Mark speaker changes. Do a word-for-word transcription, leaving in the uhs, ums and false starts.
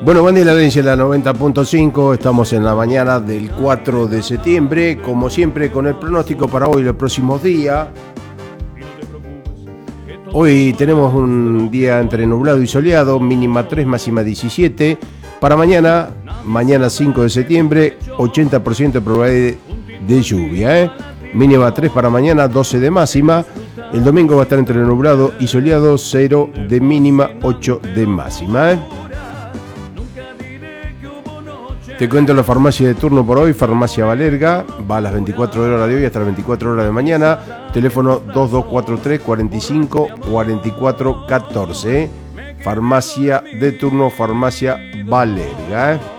Speaker 1: Bueno, buen día, la audiencia de la noventa punto cinco. Estamos en la mañana del cuatro de septiembre, como siempre con el pronóstico para hoy y los próximos días. Hoy tenemos un día entre nublado y soleado, mínima tres, máxima diecisiete. Para mañana, mañana cinco de septiembre, ochenta por ciento de probabilidad de lluvia, ¿eh? Mínima tres para mañana, doce de máxima. El domingo va a estar entre nublado y soleado, cero de mínima, ocho de máxima, ¿eh? Te cuento la farmacia de turno por hoy. Farmacia Valerga va a las veinticuatro horas de hoy hasta las veinticuatro horas de mañana. Teléfono dos dos cuatro tres, cuatro cinco, cuatro cuatro uno cuatro. Farmacia de turno, Farmacia Valerga, ¿eh?